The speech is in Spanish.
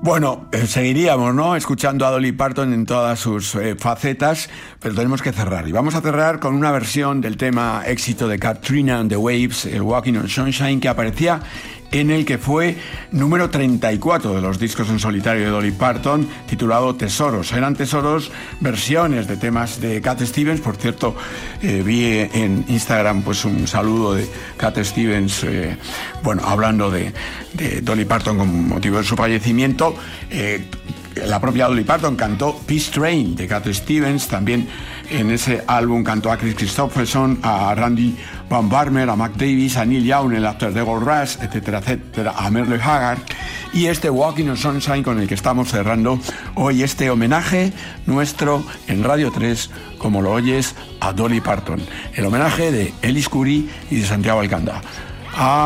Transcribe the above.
Bueno, seguiríamos, ¿no?, escuchando a Dolly Parton en todas sus facetas, pero tenemos que cerrar. Y vamos a cerrar con una versión del tema éxito de Katrina and the Waves, el Walking on Sunshine, que aparecía en el que fue número 34 de los discos en solitario de Dolly Parton, titulado Tesoros. Eran tesoros, versiones de temas de Cat Stevens. Por cierto, vi en Instagram pues un saludo de Cat Stevens, hablando de Dolly Parton con motivo de su fallecimiento. La propia Dolly Parton cantó Peace Train de Cat Stevens. También en ese álbum cantó a Chris Christopherson, a Randy Van Barmer, a Mac Davis, a Neil Young, el After the Gold Rush, etcétera, etcétera, a Merle Haggard. Y este Walking on Sunshine con el que estamos cerrando hoy este homenaje nuestro en Radio 3, como lo oyes, a Dolly Parton. El homenaje de Elis Curie y de Santiago Alcanda.